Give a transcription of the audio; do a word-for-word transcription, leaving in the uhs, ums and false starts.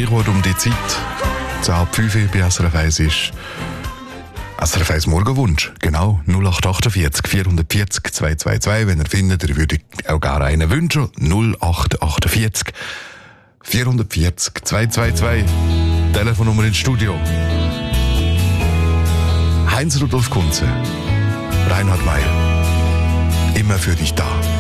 Stichwort um die Zeit. zehn ab fünf bei S R F eins ist S R F eins Morgenwunsch. Genau, null acht achtundvierzig vierhundertvierzig zweihundertzweiundzwanzig. Wenn ihr findet, ihr würdet auch gerne einen wünschen. null acht achtundvierzig vierhundertvierzig zweihundertzweiundzwanzig. Telefonnummer ins Studio. Heinz Rudolf Kunze, Reinhard Meier. Immer für dich da.